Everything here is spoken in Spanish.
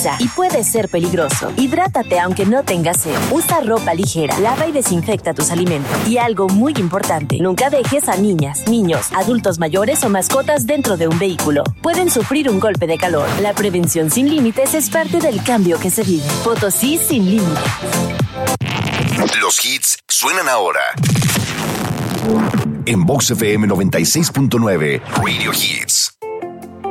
pesa y puede ser peligroso. Hidrátate aunque no tengas sed. Usa ropa ligera, lava y desinfecta tus alimentos. Y algo muy importante, nunca dejes a niñas, niños, adultos mayores o mascotas dentro de un vehículo. Pueden sufrir un golpe de calor. La prevención sin límites es parte del cambio que se vive. Potosí sin límites. Los hits suenan ahora. En Box FM 96.9, Radio Hits.